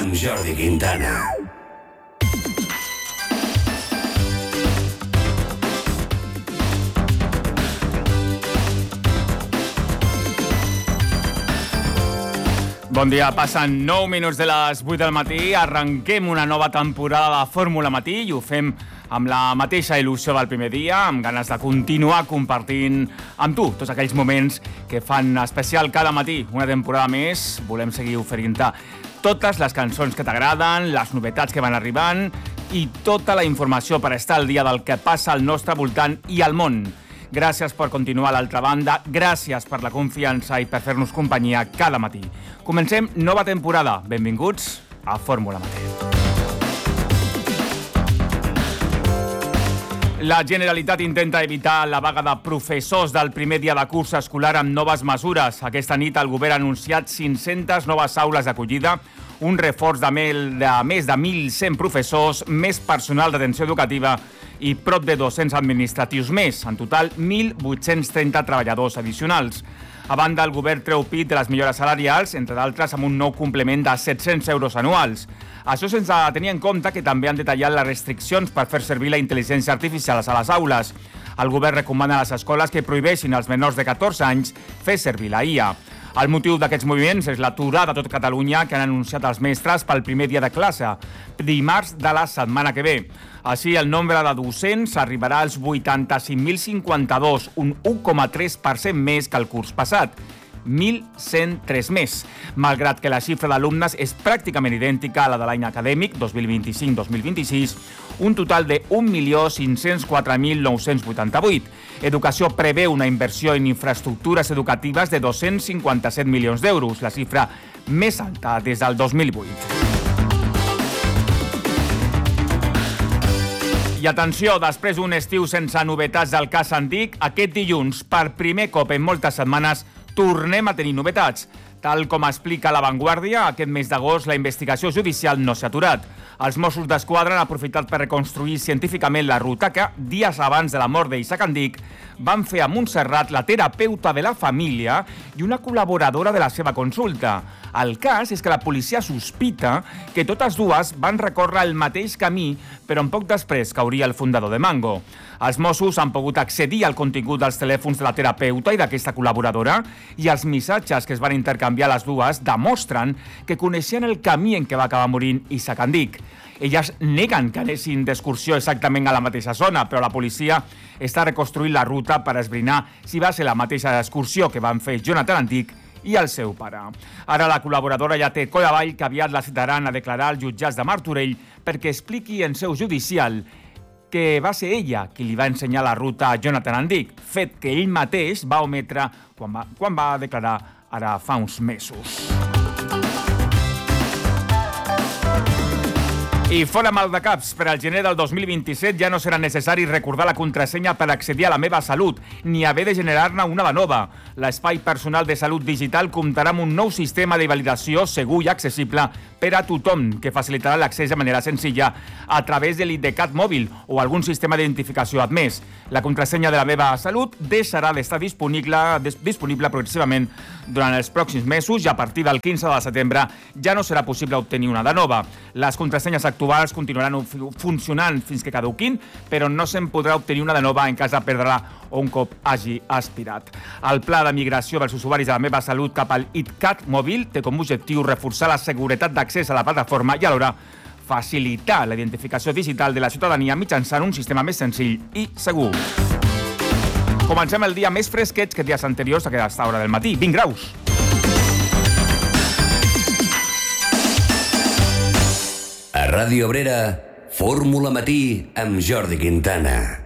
amb Jordi Quintana. Bon dia, passen 9 minuts de les 8 del matí, arrenquem una nova temporada de Fórmula Matí i ho fem amb la mateixa il·lusió del primer dia, amb ganes de continuar compartint amb tu tots aquells moments que fan especial cada matí. Una temporada més, volem seguir oferint-te totes les cançons que t'agraden, les novetats que van arribant i tota la informació per estar al dia del que passa al nostre voltant i al món. Gràcies per continuar a l'altra banda, gràcies per la confiança i per fer-nos companyia cada matí. Comencem nova temporada. Benvinguts a Fórmula Matí. La Generalitat intenta evitar la vaga de professors del primer dia de curs escolar amb noves mesures. Aquesta nit el govern ha anunciat 500 noves aules d'acollida, un reforç de més de 1.100 professors, més personal d'atenció educativa i prop de 200 administratius més. En total, 1.830 treballadors addicionals. A banda, el govern treu pit de les millores salarials, entre d'altres amb un nou complement de 700 euros anuals. Això sense tenir en compte que també han detallat les restriccions per fer servir la intel·ligència artificial a les aules. El govern recomana a les escoles que prohibeixin als menors de 14 anys fer servir la IA. El motiu d'aquests moviments és l'aturada a tot Catalunya que han anunciat els mestres pel primer dia de classe, dimarts de la setmana que ve. Així, el nombre de docents arribarà als 85.052, un 1,3% més que el curs passat. 1.103 més, malgrat que la xifra d'alumnes és pràcticament idèntica a la de l'any acadèmic 2025-2026, un total de 1.504.988. Educació preveu una inversió en infraestructures educatives de 257 milions d'euros, la xifra més alta des del 2008. I atenció, després d'un estiu sense novetats del cas Andic, aquest dilluns, per primer cop en moltes setmanes, tornem a tenir novetats. Tal com explica La Vanguardia, aquest mes d'agost la investigació judicial no s'ha aturat. Els Mossos d'Esquadra han aprofitat per reconstruir científicament la ruta que, dies abans de la mort d'Isaac Andic, van fer a Montserrat la terapeuta de la família i una col·laboradora de la seva consulta. El cas és que la policia sospita que totes dues van recórrer el mateix camí, però un poc després cauria el fundador de Mango. Els Mossos han pogut accedir al contingut dels telèfons de la terapeuta i d'aquesta col·laboradora i els missatges que es van intercanviar les dues demostren que coneixien el camí en què va acabar morint Isaac Andic. Elles neguen que anessin d'excursió exactament a la mateixa zona, però la policia està reconstruint la ruta per esbrinar si va ser la mateixa excursió que van fer Jonathan Andic i el seu pare. Ara la col·laboradora ja té coll avall que aviat la citaran a declarar als jutjats de Martorell perquè expliqui en seu judicial que va ser ella qui li va ensenyar la ruta a Jonathan Andic, fet que ell mateix va ometre quan va declarar ara fa uns mesos. I fora maldecaps, per al gener del 2027 ja no serà necessari recordar la contrasenya per accedir a la meva salut, ni haver de generar-ne una de nova. L'espai personal de salut digital comptarà amb un nou sistema de validació segur i accessible per a tothom, que facilitarà l'accés de manera senzilla a través de l'IDCAT mòbil o algun sistema d'identificació admès. La contrasenya de la meva salut deixarà d'estar disponible progressivament durant els pròxims mesos i a partir del 15 de setembre ja no serà possible obtenir una de nova. Les contrasenyes actuals continuaran funcionant fins que caduquin, però no se'n podrà obtenir una de nova en cas de perdre-la o un cop hagi expirat. El pla de migració dels usuaris de la meva salut cap al IDCAT mòbil té com a objectiu reforçar la seguretat d'accés a la plataforma i alhora facilitar la identificació digital de la ciutadania mitjançant un sistema més senzill i segur. Comencem el dia més fresquets que dies anteriors a aquesta hora del matí, 20 graus. A Ràdio Obrera, Fórmula Matí amb Jordi Quintana.